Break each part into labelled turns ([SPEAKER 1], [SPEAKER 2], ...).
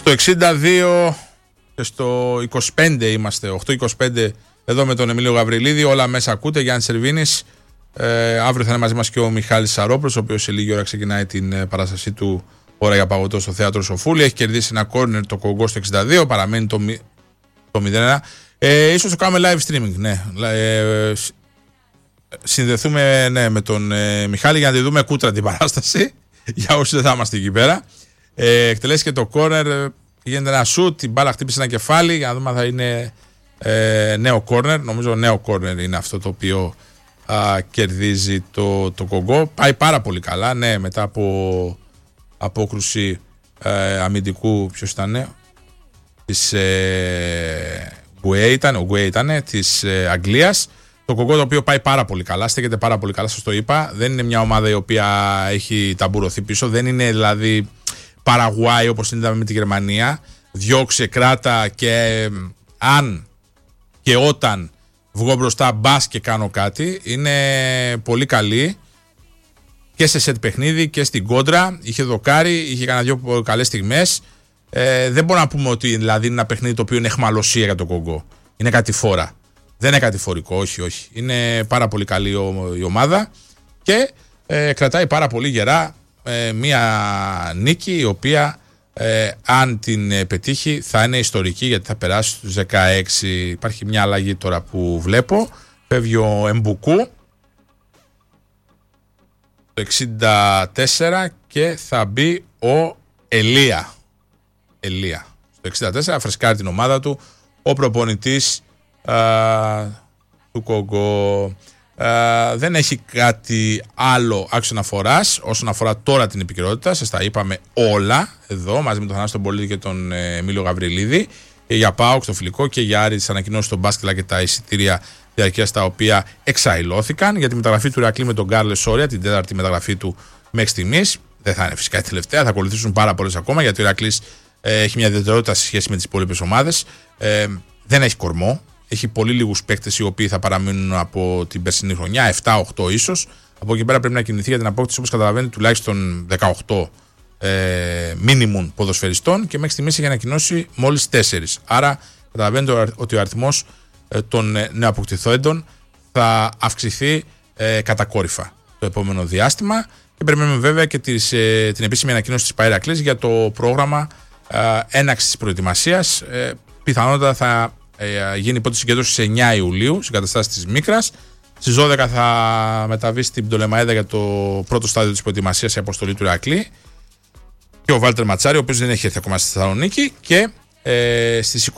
[SPEAKER 1] Στο 62 και στο 25 είμαστε, 8-25 εδώ με τον Εμίλιο Γαβριλίδη. Όλα μέσα ακούτε. Γιάννης Σερβίνης. Αύριο θα είναι μαζί μας και ο Μιχάλης Σαρόπουλος, ο οποίος σε λίγη ώρα ξεκινάει την παράστασή του Ώρα για Παγωτό στο Θέατρο Σοφούλη. Έχει κερδίσει ένα κόρνερ το Κογκό στο 62, παραμένει το 0-1. Ίσως το κάνουμε live streaming, ναι. Συνδεθούμε με τον Μιχάλη για να τη δούμε κούτρα την παράσταση, για όσοι δεν θα είμαστε εκεί πέρα. Εκτελέσει και το κόρνερ, γίνεται ένα σουτ, την μπάλα χτύπησε ένα κεφάλι, για να δούμε αν θα είναι νέο κόρνερ. Νομίζω νέο κόρνερ είναι αυτό το οποίο κερδίζει το Κογκό. Πάει πάρα πολύ καλά, ναι, μετά από απόκρουση αμυντικού, ποιος ήταν, της ο Γκουέ ήταν, της Αγγλίας. Το Κογκό το οποίο πάει πάρα πολύ καλά, στέκεται πάρα πολύ καλά, σας το είπα. Δεν είναι μια ομάδα η οποία έχει ταμπουρωθεί πίσω, δεν είναι δηλαδή Παραγουάη όπως είδαμε με τη Γερμανία. Διώξε, κράτα και αν και όταν βγω μπροστά μπας και κάνω κάτι. Είναι πολύ καλή και σε σετ παιχνίδι και στην κόντρα. Είχε δοκάρει, είχε κανένα δυο καλές στιγμές. Δεν μπορούμε να πούμε ότι δηλαδή είναι ένα παιχνίδι το οποίο είναι εχμαλωσία για το Κογκό. Είναι κατηφόρα. Δεν είναι κατηφορικό, όχι. Είναι πάρα πολύ καλή η ομάδα και κρατάει πάρα πολύ γερά μία νίκη η οποία αν την πετύχει θα είναι ιστορική, γιατί θα περάσει στους 16. Υπάρχει μια αλλαγή τώρα που βλέπω. Φεύγει ο Εμπουκού το 64 και θα μπει ο Ελία. Στο 64 φρεσκάρει την ομάδα του ο προπονητής του Κογκό. Δεν έχει κάτι άλλο άξιο αναφοράς όσον αφορά τώρα την επικαιρότητα. Σας τα είπαμε όλα εδώ μαζί με τον Θανάση τον Πολίτη και τον Εμίλιο Γαβριλίδη. Και για ΠΑΟΚ στο φιλικό και για Άρη τις ανακοινώσεις στον μπάσκετ και τα εισιτήρια διαρκείας τα οποία εξαϊλώθηκαν. Για τη μεταγραφή του Ηρακλή με τον Κάρλες Σόρια, την τέταρτη μεταγραφή του μέχρι στιγμής. Δεν θα είναι φυσικά η τελευταία, θα ακολουθήσουν πάρα πολλές ακόμα, γιατί ο Ηρακλής έχει μια ιδιαιτερότητα σε σχέση με τις υπόλοιπες ομάδες. Δεν έχει κορμό. Έχει πολύ λίγους παίκτες οι οποίοι θα παραμείνουν από την περσινή χρονιά, 7-8 ίσως. Από εκεί πέρα πρέπει να κινηθεί για την απόκτηση, όπως καταλαβαίνετε, τουλάχιστον 18 μίνιμουμ ποδοσφαιριστών και μέχρι στιγμής έχει ανακοινώσει μόλις 4. Άρα καταλαβαίνετε ότι ο αριθμός των νεοαποκτηθέντων θα αυξηθεί κατακόρυφα το επόμενο διάστημα. Και περιμένουμε βέβαια και την επίσημη ανακοίνωση της Παΐρακλης για το πρόγραμμα έναξης της προετοιμασίας. Πιθανότατα θα γίνει πρώτη συγκέντρωση σε 9 Ιουλίου στις εγκαταστάσεις της Μίκρας. Στις 12 θα μεταβεί στην Πτολεμαΐδα για το πρώτο στάδιο της προετοιμασίας η αποστολή του Ηρακλή και ο Βάλτερ Ματσάρη, ο οποίος δεν έχει έρθει ακόμα στη Θεσσαλονίκη, και στις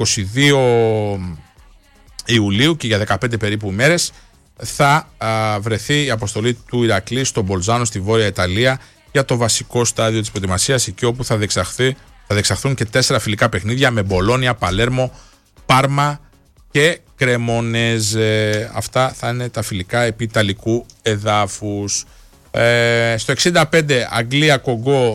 [SPEAKER 1] 22 Ιουλίου και για 15 περίπου μέρες θα βρεθεί η αποστολή του Ηρακλή στο Μπολζάνο στη Βόρεια Ιταλία για το βασικό στάδιο της προετοιμασίας, εκεί όπου θα διεξαχθούν και 4 φιλικά παιχνίδια με Μπολόνια, Παλέρμο, Πάρμα και Κρεμόνες. Αυτά θα είναι τα φιλικά επί ιταλικού εδάφους. Στο 65 Αγγλία Κογκό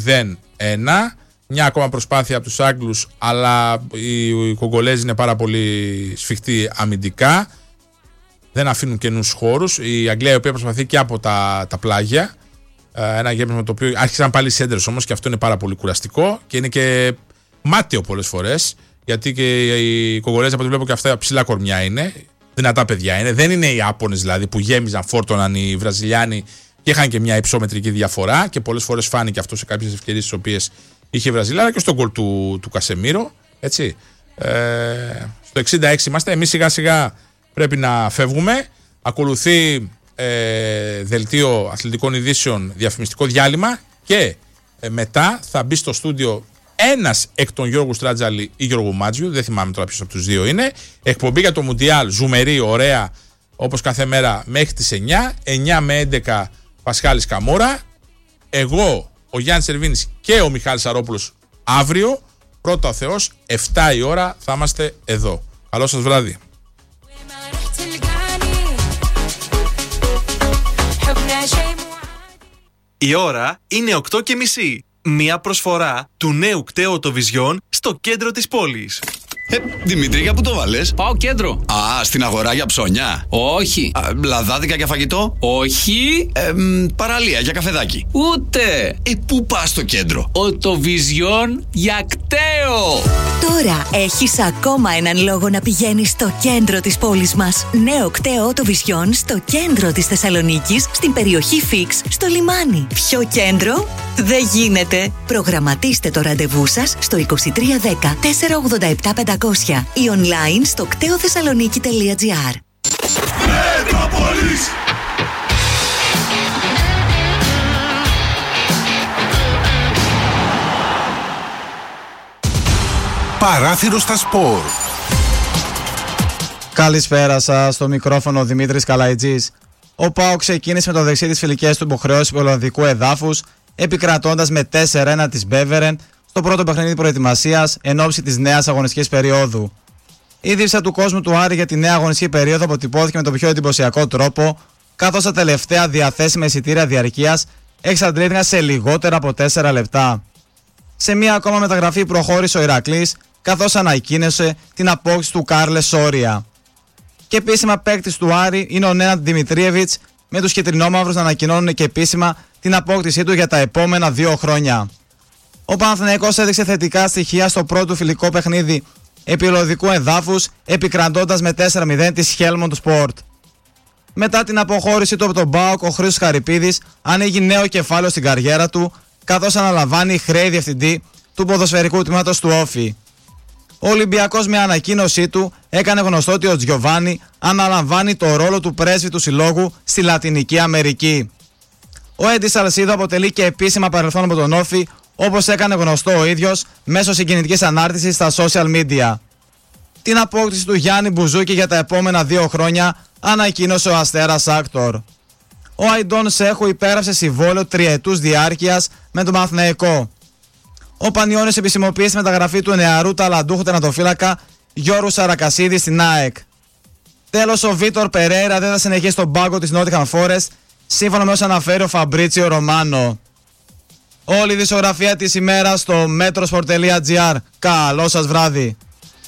[SPEAKER 1] 0-1. Μια ακόμα προσπάθεια από τους Άγγλους, αλλά οι Κογκολέζοι είναι πάρα πολύ σφιχτοί αμυντικά. Δεν αφήνουν καινούς χώρους. Η Αγγλία, η οποία προσπαθεί και από τα πλάγια. Ένα γέμισμα το οποίο άρχισαν πάλι σέντρες όμως, και αυτό είναι πάρα πολύ κουραστικό και είναι και μάταιο πολλές φορές. Γιατί και οι Κογκολέζοι, από ό,τι βλέπω, και αυτά ψηλά κορμιά είναι. Δυνατά παιδιά είναι. Δεν είναι οι Άπωνες δηλαδή που γέμιζαν, φόρτωναν οι Βραζιλιάνοι και είχαν και μια υψόμετρική διαφορά. Και πολλές φορές φάνηκε αυτό σε κάποιες ευκαιρίες τις οποίες είχε η Βραζιλία, αλλά και στον γκολ του Κασεμίρο. Έτσι. Στο 66 είμαστε. Εμείς σιγά σιγά πρέπει να φεύγουμε. Ακολουθεί δελτίο αθλητικών ειδήσεων, διαφημιστικό διάλειμμα και μετά θα μπει στο στούντιο ένας εκ των Γιώργου Στράτζαλη ή Γιώργου Μάτζιου, δεν θυμάμαι τώρα ποιος από τους δύο είναι. Εκπομπή για το Μουντιάλ, ζουμερή, ωραία, όπως κάθε μέρα μέχρι τις 9 με 11 Πασχάλης Καμόρα. Εγώ, ο Γιάννης Σερβίνης και ο Μιχάλης Σαρόπουλος αύριο, πρώτα ο Θεός, 7 η ώρα θα είμαστε εδώ. Καλό σας βράδυ.
[SPEAKER 2] Η ώρα είναι 8:30. Μια προσφορά του νέου κταίου Vision στο κέντρο της πόλης.
[SPEAKER 3] Δημητρή, για πού το βάλες?
[SPEAKER 4] Πάω κέντρο.
[SPEAKER 3] Α, στην αγορά για ψώνια.
[SPEAKER 4] Όχι.
[SPEAKER 3] Λαδάδικα για φαγητό.
[SPEAKER 4] Όχι.
[SPEAKER 3] Παραλία για καφεδάκι.
[SPEAKER 4] Ούτε.
[SPEAKER 3] Πού πας στο κέντρο?
[SPEAKER 4] Οτοβιζιόν για κταίο.
[SPEAKER 5] Τώρα έχεις ακόμα έναν λόγο να πηγαίνεις στο κέντρο της πόλης μας. Νέο κταίο Οτοβιζιόν στο κέντρο της Θεσσαλονίκης, στην περιοχή Φίξ, στο λιμάνι. Ποιο κέντρο? Δεν γίνεται. Προγραμματίστε το ραντεβού σας στο 2310 487 500 ή online στο κτεοθεσσαλονίκη.gr.
[SPEAKER 6] Μετρόπολης! Παράθυρο στα σπορ.
[SPEAKER 7] Καλησπέρα σας, στο μικρόφωνο ο Δημήτρης Καλαϊτζής. Ο ΠΑΟΚ ξεκίνησε με το δεξί τις φιλικές του υποχρεώσεις του ολλανδικού εδάφους, επικρατώντας με 4-1 της Μπέβερεν στο πρώτο παιχνίδι προετοιμασίας εν ώψη της νέας αγωνιστικής περίοδου. Η δίψα του κόσμου του Άρη για τη νέα αγωνιστική περίοδο αποτυπώθηκε με τον πιο εντυπωσιακό τρόπο, καθώς τα τελευταία διαθέσιμα εισιτήρια διαρκείας εξαντλήθηκαν σε λιγότερα από 4 λεπτά. Σε μία ακόμα μεταγραφή προχώρησε ο Ηρακλής, καθώς ανακοίνωσε την απόκτηση του Κάρλες Σόρια. Και επίσημα παίκτης του Άρη είναι ο Νέναντ Δημητρίεβιτς, με τους κυτρινόμαυρους να ανακοινώνουν και επίσημα την απόκτησή του για τα επόμενα 2 χρόνια. Ο Παναθηναϊκός έδειξε θετικά στοιχεία στο πρώτο φιλικό παιχνίδι επί ολλανδικού εδάφους, επικρατώντας με 4-0 τη Χέλμοντ Σπορτ. Μετά την αποχώρηση του από τον ΠΑΟΚ, ο Χρήστος Χαρυπίδης ανοίγει νέο κεφάλαιο στην καριέρα του, καθώς αναλαμβάνει χρέη διευθυντή του ποδοσφαιρικού τμήματος του Όφη. Ο Ολυμπιακός με ανακοίνωσή του έκανε γνωστό ότι ο Τζιοβάνι αναλαμβάνει το ρόλο του πρέσβη του συλλόγου στη Λατινική Αμερική. Ο Έντι Σαλσίδο αποτελεί και επίσημα παρελθόν από τον Όφη, όπως έκανε γνωστό ο ίδιος μέσω συγκινητικής ανάρτησης στα social media. Την απόκτηση του Γιάννη Μπουζούκη για τα επόμενα 2 χρόνια ανακοίνωσε ο Αστέρας Άκτορ. Ο Αϊντών Σέχου υπέγραψε συμβόλαιο 3ετούς διάρκειας με τον Παναθηναϊκό. Ο Πανιώνης επισημοποίησε τη μεταγραφή του νεαρού ταλαντούχου τερματοφύλακα Γιώργου Σαρακασίδη στην ΑΕΚ. Τέλος, ο Βίτορ Περέιρα δεν θα συνεχίσει στον πάγκο της Nottingham Forest, σύμφωνα με όσα αναφέρει ο Φαμπρίτσιο Ρωμάνο. Όλη η δισογραφία της ημέρας στο metrosport.gr. Καλό σας βράδυ.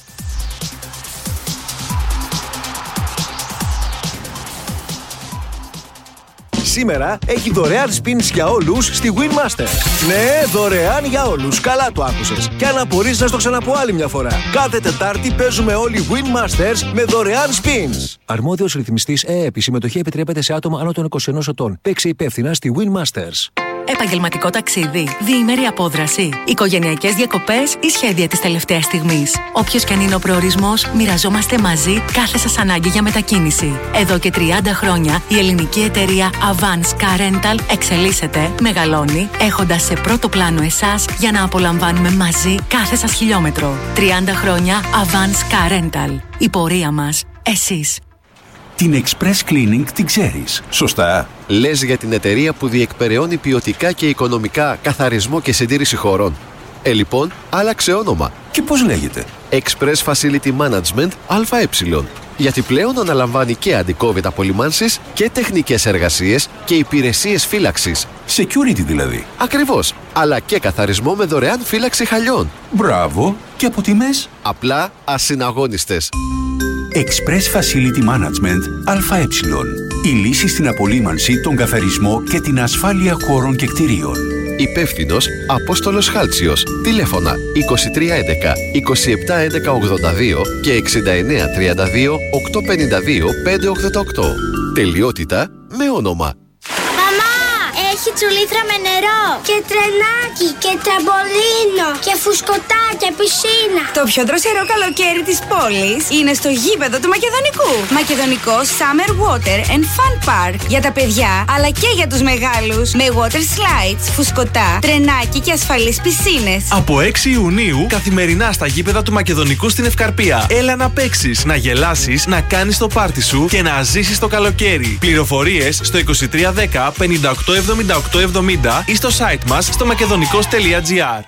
[SPEAKER 8] Σήμερα έχει δωρεάν spins για όλους στη Winmasters. Ναι, δωρεάν για όλους. Καλά το άκουσες. Και αν απορείς, να στο ξαναπώ άλλη μια φορά. Κάθε Τετάρτη παίζουμε όλοι Winmasters με δωρεάν spins. Αρμόδιος ρυθμιστής ΕΕΠ. Η συμμετοχή επιτρέπεται σε άτομα άνω των 21 ετών. Παίξε υπεύθυνα στη Winmasters.
[SPEAKER 5] Επαγγελματικό ταξίδι, διήμερη απόδραση, οικογενειακές διακοπές ή σχέδια της τελευταίας στιγμής. Όποιος και αν είναι ο προορισμός, μοιραζόμαστε μαζί κάθε σας ανάγκη για μετακίνηση. Εδώ και 30 χρόνια η ελληνική εταιρεία Avance Car Rental εξελίσσεται, μεγαλώνει, έχοντας σε πρώτο πλάνο εσάς για να απολαμβάνουμε μαζί κάθε σας χιλιόμετρο. 30 χρόνια Avance Car Rental. Η πορεία μας, εσείς.
[SPEAKER 6] Την Express Cleaning την ξέρεις, σωστά?
[SPEAKER 9] Λες για την εταιρεία που διεκπεραιώνει ποιοτικά και οικονομικά καθαρισμό και συντήρηση χωρών. Λοιπόν, άλλαξε όνομα.
[SPEAKER 6] Και πώς λέγεται?
[SPEAKER 9] Express Facility Management ΑΕ. Γιατί πλέον αναλαμβάνει και αντικόβιτ απολυμάνσεις και τεχνικές εργασίες και υπηρεσίες φύλαξης.
[SPEAKER 6] Security δηλαδή.
[SPEAKER 9] Ακριβώς. Αλλά και καθαρισμό με δωρεάν φύλαξη χαλιών.
[SPEAKER 6] Μπράβο. Και από τιμές?
[SPEAKER 9] Απλά ασυναγώνιστες.
[SPEAKER 6] Express Facility Management ΑΕ. Η λύση στην απολύμανση, τον καθαρισμό και την ασφάλεια χώρων και κτηρίων.
[SPEAKER 9] Υπεύθυνος Απόστολος Χάλτσιος. Τηλέφωνα 2311 271182 και 6932 852 588. Τελειότητα με όνομα.
[SPEAKER 10] Έχει τσουλήθρα με νερό και τρενάκι και τραμπολίνο και φουσκωτά και πισίνα.
[SPEAKER 11] Το πιο δροσερό καλοκαίρι της πόλης είναι στο γήπεδο του Μακεδονικού. Μακεδονικό Summer Water and Fun Park. Για τα παιδιά αλλά και για τους μεγάλους. Με water slides, φουσκωτά, τρενάκι και ασφαλείς πισίνες.
[SPEAKER 2] Από 6 Ιουνίου καθημερινά στα γήπεδα του Μακεδονικού στην Ευκαρπία. Έλα να παίξεις, να γελάσεις, να κάνεις το πάρτι σου και να ζήσεις το καλοκαίρι. Πληροφορίες στο 2310 5878 70 ή στο site μας στο makedonico's.gr.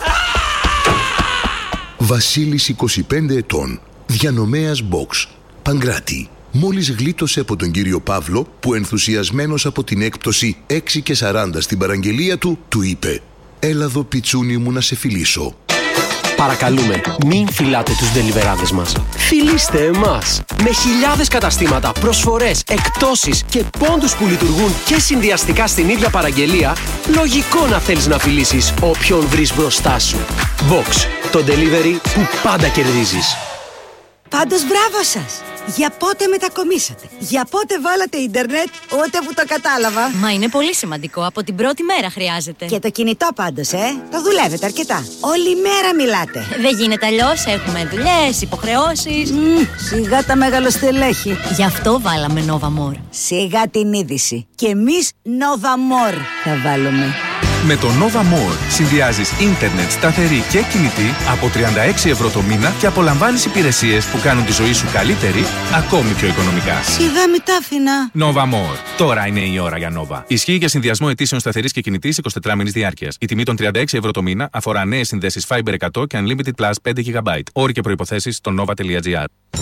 [SPEAKER 12] Βασίλης 25 ετών, διανομέας box, Παγκράτη. Μόλις γλίτωσε από τον κύριο Παύλο που ενθουσιασμένος από την έκπτωση 6 και 40 στην παραγγελία του, του είπε «Έλα εδώ πιτσούνι μου να σε φιλήσω».
[SPEAKER 13] Παρακαλούμε, μην φυλάτε τους ντελιβεράδες μας. Φιλήστε εμάς. Με χιλιάδες καταστήματα, προσφορές, εκπτώσεις και πόντους που λειτουργούν και συνδυαστικά στην ίδια παραγγελία, λογικό να θέλεις να φιλήσεις όποιον βρεις μπροστά σου. Box, το delivery που πάντα κερδίζεις.
[SPEAKER 14] Πάντως μπράβο σας! Για πότε μετακομίσατε? Για πότε βάλατε ίντερνετ? Ούτε που το κατάλαβα.
[SPEAKER 15] Μα είναι πολύ σημαντικό. Από την πρώτη μέρα χρειάζεται.
[SPEAKER 14] Και το κινητό πάντως, το δουλεύετε αρκετά. Όλη μέρα μιλάτε.
[SPEAKER 15] Δεν γίνεται αλλιώς. Έχουμε δουλειές, υποχρεώσεις.
[SPEAKER 14] Σιγά τα μεγαλοστελέχη.
[SPEAKER 15] Γι' αυτό βάλαμε Nova More.
[SPEAKER 14] Σιγά την είδηση. Και εμείς Nova More θα βάλουμε.
[SPEAKER 16] Με το Nova More συνδυάζεις ίντερνετ σταθερή και κινητή από 36 ευρώ το μήνα και απολαμβάνεις υπηρεσίες που κάνουν τη ζωή σου καλύτερη, ακόμη πιο οικονομικά.
[SPEAKER 14] Σιγά μη τα άφηνα.
[SPEAKER 16] Nova More. Τώρα είναι η ώρα για Nova. Ισχύει για συνδυασμό αιτήσεων σταθερής και κινητής 24 μήνες διάρκειας. Η τιμή των 36 ευρώ το μήνα αφορά νέες συνδέσεις Fiber 100 και Unlimited Plus 5 GB. Όροι και προϋποθέσεις στο nova.gr.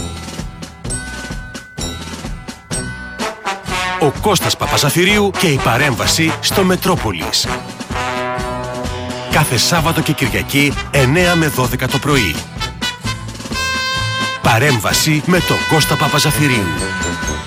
[SPEAKER 17] Ο Κώστας Παπαζαφυρίου και η παρέμβαση στο Μετρόπολης. Κάθε Σάββατο και Κυριακή 9 με 12 το πρωί. Παρέμβαση με τον Κώστα Παπαζαφυρίου.